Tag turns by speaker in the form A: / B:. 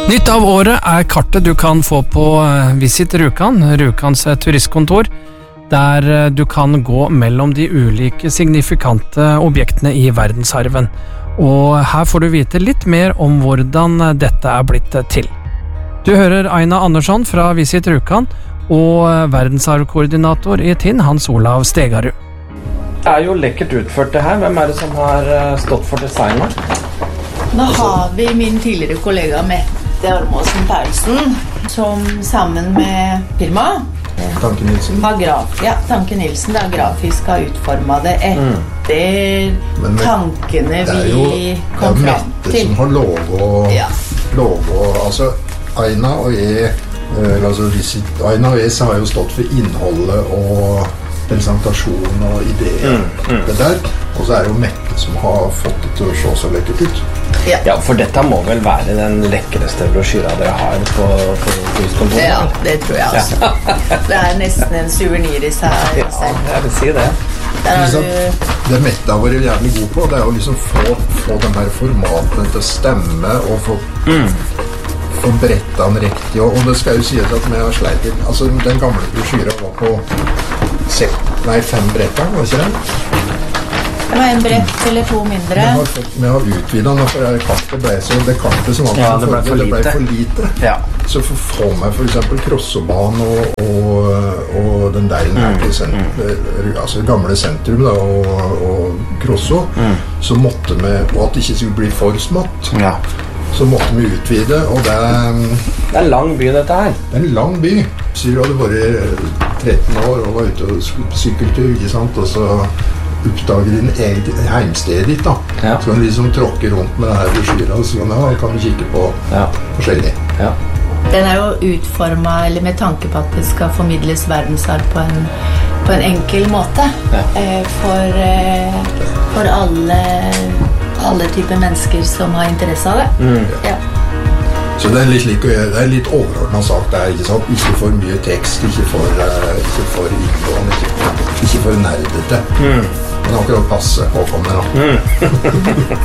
A: Nytt av året kartet du kan få på Visit Rjukan, Rjukans turistkontor, der du kan gå mellom de ulike signifikante objektene i verdensarven. Og her får du vite litt mer om hvordan dette blitt til. Du hører Aina Andersson fra Visit Rjukan og verdensarvkoordinator i TIN, Hans Olav Stegarud. Det jo lekkert utført det her. Hvem det som har stått for designet?
B: Nå har vi min tidligere kollega Mette Ormåsen Paulsen, som sammen med firma
C: Tanke Nilsen.
B: Tanke Nilsen grafisk har utformet det etter tankene vi kom fram til.
C: Det er Mette som har logo, altså Aina og jeg, Aina og jeg har jo stått for innholdet og presentasjon og ideer, det der, og så det jo Mette som har fått det til å se så lekkert ut.
A: Ja, for dette må vel være den lekkerste brosjyra dere har på turistkontoret?
B: Ja, det tror jeg også. Det nesten en souvenir i seg.
A: Ja, jeg vil si det.
C: Det Mette har vært jævlig god på, det jo liksom få de her formatene til å stemme og få bretta den riktig, og det skal jo sies at vi har sleit inn. Altså, den gamle brosjyra var på 5 bretter, var ikke det?
B: Det var en brett eller 2 mindre.
C: Vi har utvidet den, for det kartet som
A: det ble for lite. Ja.
C: Så for å få med for eksempel Krossobanen og den delen her til altså gamle sentrum da, og Krosso, så måtte vi, og at det ikke skulle bli for smått, så måtte vi utvide, og det
A: en lang by dette her.
C: Det en lang by. Så vi hadde vært 13 år og var ute og skulle på sykkeltur, ikke sant, og så oppdager din eget heimsted ditt da. Så kan du liksom tråkke rundt med denne brosjyra, og så kan du kikke på forskjellig.
B: Den jo utformet eller med tanke på at det skal formidles verdensarv på en enkel måte for alle typer mennesker som har interesse av det.
C: Så det litt slik, det litt overordnet sagt, det ikke sant, ikke for mye tekst, ikke for innlån, ikke for nerdete. Men akkurat passe påkommende da.